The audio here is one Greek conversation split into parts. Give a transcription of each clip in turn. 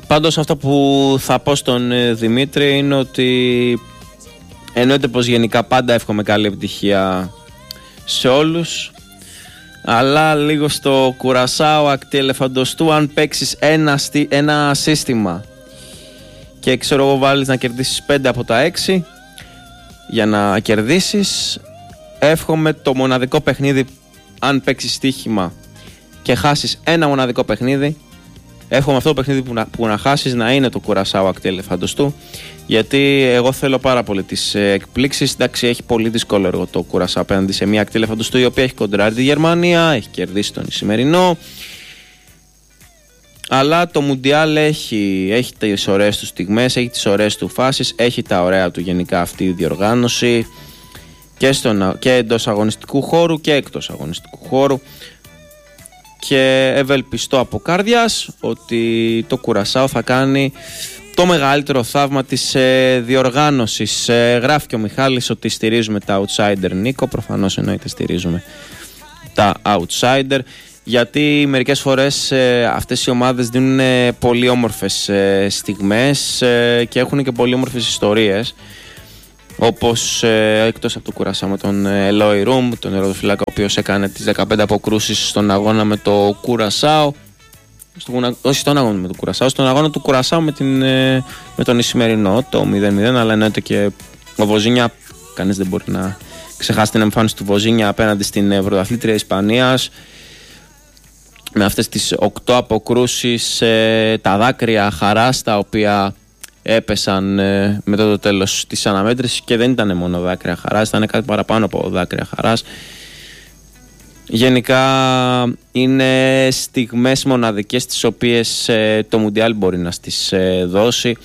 Πάντως αυτό που θα πω στον Δημήτρη είναι ότι εννοείται πως γενικά πάντα εύχομαι καλή επιτυχία σε όλους, αλλά λίγο στο Κουρασάο ακτή ελεφαντοστού, αν παίξεις ένα σύστημα και ξέρω εγώ βάλεις να κερδίσεις 5 από τα 6 για να κερδίσεις, εύχομαι το μοναδικό παιχνίδι, αν παίξεις στοίχημα και χάσεις ένα μοναδικό παιχνίδι, εύχομαι αυτό το παιχνίδι που να χάσεις να είναι το Κουρασάο ακτή ελεφαντοστού, γιατί εγώ θέλω πάρα πολύ τις εκπλήξεις. Εντάξει, έχει πολύ δύσκολο έργο το Κουρασάο απέναντι σε μια ακτή ελεφαντοστού η οποία έχει κοντράρει τη Γερμανία, έχει κερδίσει τον Ισημερινό, αλλά το Μουντιάλ έχει τις ωραίες του στιγμές, έχει τις ωραίες του φάσεις, έχει τα ωραία του γενικά αυτή η διοργάνωση και εντός αγωνιστικού χώρου και εκτός αγωνιστικού χώρου, και ευελπιστώ από καρδιάς ότι το Κουρασάο θα κάνει το μεγαλύτερο θαύμα της διοργάνωσης. Γράφει και ο Μιχάλης ότι στηρίζουμε τα outsider, Νίκο. Προφανώς εννοείται στηρίζουμε τα outsider, γιατί μερικές φορές αυτές οι ομάδες δίνουν πολύ όμορφες στιγμές και έχουν και πολύ όμορφες ιστορίες, όπως εκτός από το Κουρασάο με τον Ελόι Ρουμ, τον ερωτοφυλάκα, ο οποίος έκανε τις 15 αποκρούσεις στον αγώνα με το Κουρασάο, όχι στον αγώνα με το Κουρασάο, στον αγώνα του Κουρασάο με τον Ισημερινό, το 0-0, αλλά εννοείται και ο Βοζίνια, κανείς δεν μπορεί να ξεχάσει την εμφάνιση του Βοζίνια απέναντι στην πρωταθλήτρια Ισπανίας, με αυτές τις 8 αποκρούσεις, τα δάκρυα χαράς τα οποία έπεσαν μετά το τέλος της αναμέτρησης, και δεν ήταν μόνο δάκρυα χαράς, ήταν κάτι παραπάνω από δάκρυα χαράς. Γενικά είναι στιγμές μοναδικές τις οποίες το Μουντιάλ μπορεί να στις δώσει,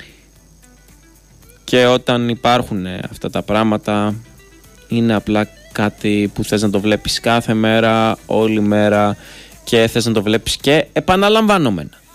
και όταν υπάρχουν αυτά τα πράγματα είναι απλά κάτι που θες να το βλέπεις κάθε μέρα, όλη μέρα, και θες να το βλέπεις και επαναλαμβανόμενα.